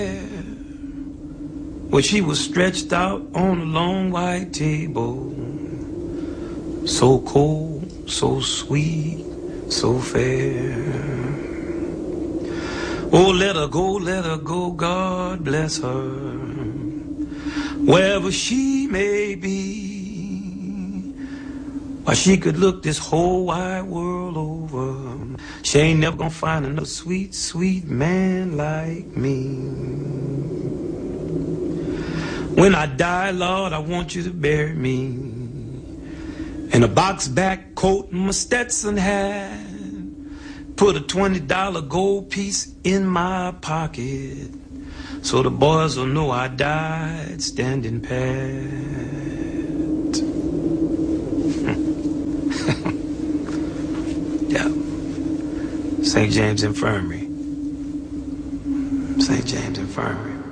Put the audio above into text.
where she was stretched out on a long white table, so cold, so sweet, so fair. Oh, let her go, God bless her, wherever she may be. Why, she could look this whole wide world over, she ain't never gonna find another sweet, sweet man like me. When I die, Lord, I want you to bury me in a box-back coat and my Stetson hat. Put a $20 gold piece in my pocket so the boys will know I died standing pat. Yeah. St. James Infirmary. St. James Infirmary.